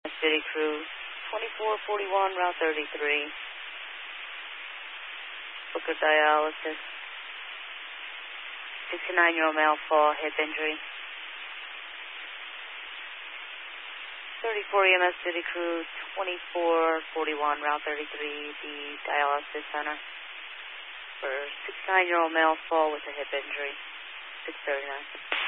City Crew, 2441, Route 33. Booker dialysis. 69-year-old male fall, hip injury. 34 EMS City Crew, 2441, Route 33, the dialysis center. For 69-year-old male fall with a hip injury, 639.